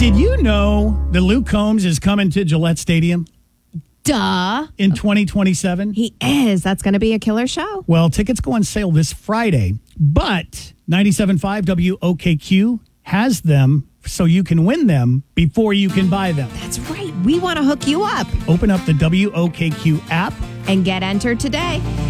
Did you know that Luke Combs is coming to Gillette Stadium Duh. in 2027? He is. That's going to be a killer show. Well, tickets go on sale this Friday, but 97.5 WOKQ has them so you can win them before you can buy them. That's right. We want to hook you up Open up the WOKQ app and get entered today.